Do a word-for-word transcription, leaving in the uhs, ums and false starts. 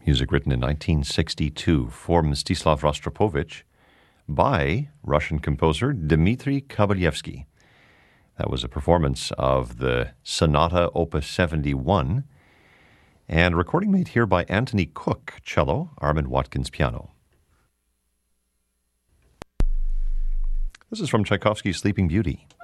music written in nineteen sixty-two for Mstislav Rostropovich by Russian composer Dmitri Kabalevsky. That was a performance of the Sonata Opus seventy-one, and a recording made here by Anthony Cook, cello, Armand Watkins, piano. This is from Tchaikovsky's Sleeping Beauty.